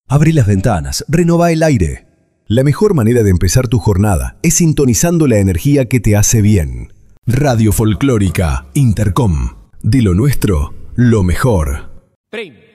Abrí las ventanas, renová el aire. La mejor manera de empezar tu jornada es sintonizando la energía que te hace bien. Radio Folclórica Intercom. De lo nuestro, lo mejor. 30.